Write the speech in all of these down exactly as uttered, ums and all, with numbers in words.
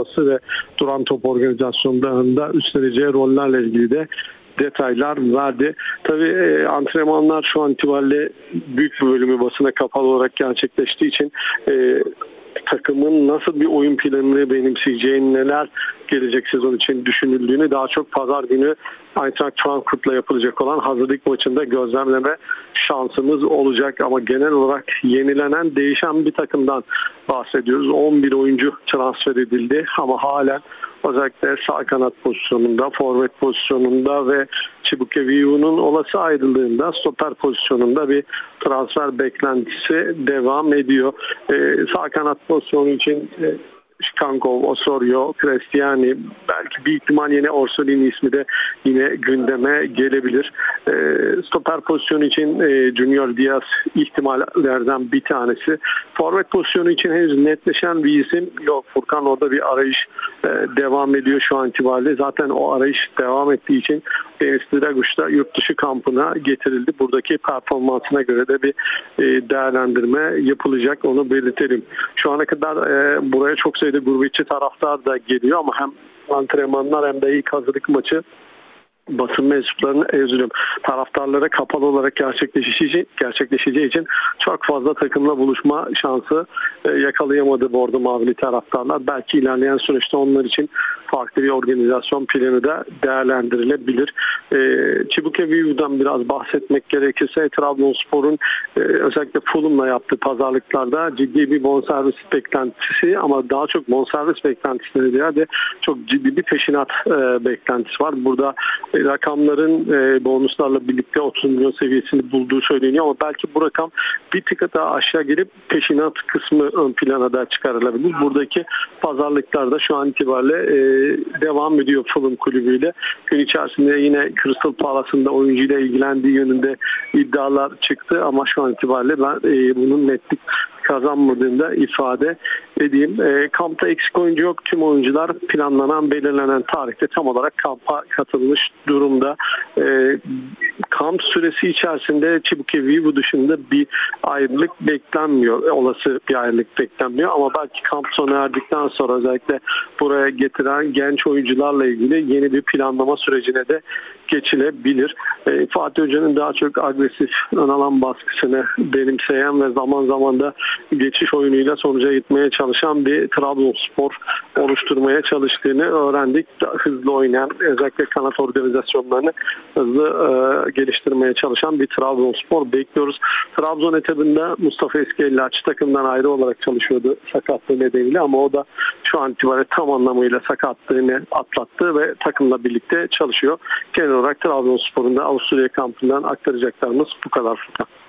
savunması ve duran top organizasyonlarında üstleneceği rollerle ilgili de detaylar verdi. Tabii e, antrenmanlar şu an itibariyle büyük bir bölümü basına kapalı olarak gerçekleştiği için e, takımın nasıl bir oyun planını benimseyeceğini, neler gelecek sezon için düşünüldüğünü daha çok pazar günü Eintracht Frankfurt'la yapılacak olan hazırlık maçında gözlemleme şansımız olacak. Ama genel olarak yenilenen, değişen bir takımdan bahsediyoruz. on bir oyuncu transfer edildi ama halen özellikle sağ kanat pozisyonunda, forvet pozisyonunda ve Çibukeviu'nun olası ayrılığında stoper pozisyonunda bir transfer beklentisi devam ediyor. Ee, sağ kanat pozisyonu için e, Şkankov, Osorio, Cristiani, belki bir ihtimal yine Orsolini ismi de yine gündeme gelebilir. E, stoper pozisyonu için e, Junior Diaz ihtimallerden bir tanesi. Forvet pozisyonu için henüz netleşen bir isim yok. Furkan, orada bir arayış e, devam ediyor şu an itibariyle. Zaten o arayış devam ettiği için Deniz Draguş da yurt dışı kampına getirildi. Buradaki performansına göre de bir e, değerlendirme yapılacak, onu belirtelim. Şu ana kadar e, buraya çok sayıda gurbetçi taraftar da geliyor ama hem antrenmanlar hem de ilk hazırlık maçı basın mensuplarının özürüm taraftarlara kapalı olarak gerçekleşeceği, gerçekleşeceği için çok fazla takımla buluşma şansı e, yakalayamadı Bordo Mavili taraftarlar. Belki ilerleyen süreçte onlar için farklı bir organizasyon planı da değerlendirilebilir. E, Çibukeviu'dan biraz bahsetmek gerekirse Trabzonspor'un e, özellikle Fulham'la yaptığı pazarlıklarda ciddi bir bonservis beklentisi, ama daha çok bonservis beklentisiyle ziyade çok ciddi bir peşinat e, beklentisi var. Burada rakamların e, bonuslarla birlikte otuz milyon seviyesini bulduğu söyleniyor ama belki bu rakam bir tık daha aşağı gelip peşinat kısmı ön plana da çıkarılabilir. Buradaki pazarlıklarda şu an itibariyle e, devam ediyor Fulham kulübüyle. Gün içerisinde yine Crystal Palace'ın da oyuncuyla ilgilendiği yönünde iddialar çıktı ama şu an itibariyle ben e, bunun netlik kazanmadığını da ifade edeyim. E, kampta eksik oyuncu yok. Tüm oyuncular planlanan, belirlenen tarihte tam olarak kampa katılmış durumda. E, kamp süresi içerisinde Çibukeviu dışında bir ayrılık beklenmiyor. Olası bir ayrılık beklenmiyor ama belki kamp sona erdikten sonra özellikle buraya getiren genç oyuncularla ilgili yeni bir planlama sürecine de geçilebilir. E, Fatih Hoca'nın daha çok agresif ön alan baskısını benimseyen ve zaman zaman da geçiş oyunuyla sonuca gitmeye çalışan bir Trabzonspor oluşturmaya çalıştığını öğrendik. Hızlı oynayan, özellikle kanat organizasyonlarını hızlı e, geliştirmeye çalışan bir Trabzonspor bekliyoruz. Trabzon etabında Mustafa Eskiellaç takımdan ayrı olarak çalışıyordu sakatlığı nedeniyle ama o da şu an itibariyle tam anlamıyla sakatlığını atlattı ve takımla birlikte çalışıyor. Genel olarak Trabzonspor'un da Avusturya kampından aktaracaklarımız bu kadar.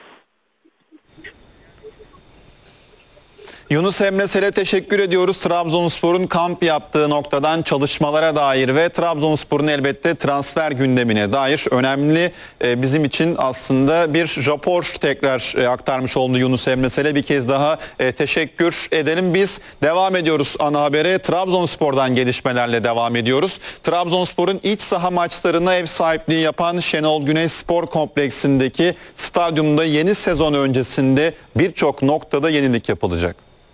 Yunus Emre Sel'e teşekkür ediyoruz. Trabzonspor'un kamp yaptığı noktadan çalışmalara dair ve Trabzonspor'un elbette transfer gündemine dair önemli e, bizim için aslında bir rapor tekrar e, aktarmış oldu Yunus Emre Sel'e. Bir kez daha e, teşekkür edelim. Biz devam ediyoruz ana habere. Trabzonspor'dan gelişmelerle devam ediyoruz. Trabzonspor'un iç saha maçlarına ev sahipliği yapan Şenol Güneş Spor Kompleksindeki stadyumda yeni sezon öncesinde birçok noktada yenilik yapılacak.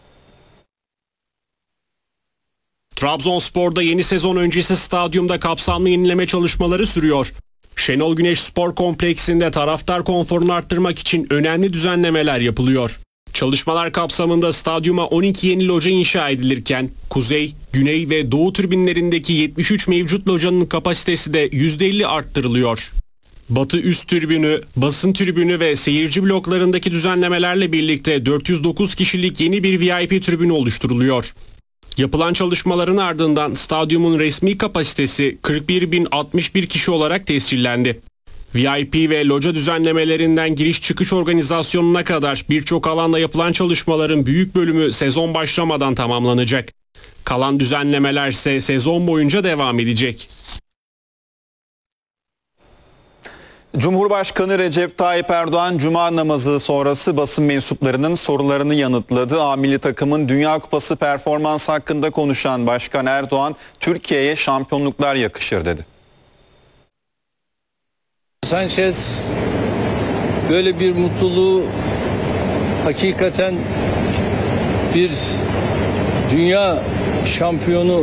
Trabzonspor'da yeni sezon öncesi stadyumda kapsamlı yenileme çalışmaları sürüyor. Şenol Güneş Spor Kompleksinde taraftar konforunu arttırmak için önemli düzenlemeler yapılıyor. Çalışmalar kapsamında stadyuma on iki yeni loca inşa edilirken kuzey, güney ve doğu tribünlerindeki yetmiş üç mevcut locanın kapasitesi de yüzde elli arttırılıyor. Batı üst tribünü, basın tribünü ve seyirci bloklarındaki düzenlemelerle birlikte dört yüz dokuz kişilik yeni bir V I P tribünü oluşturuluyor. Yapılan çalışmaların ardından stadyumun resmi kapasitesi kırk bir bin altmış bir kişi olarak tescillendi. V I P ve loca düzenlemelerinden giriş çıkış organizasyonuna kadar birçok alanda yapılan çalışmaların büyük bölümü sezon başlamadan tamamlanacak. Kalan düzenlemeler ise sezon boyunca devam edecek. Cumhurbaşkanı Recep Tayyip Erdoğan Cuma namazı sonrası basın mensuplarının sorularını yanıtladı. A milli takımın Dünya Kupası performansı hakkında konuşan Başkan Erdoğan, Türkiye'ye şampiyonluklar yakışır dedi. Sanchez böyle bir mutluluğu hakikaten bir dünya şampiyonu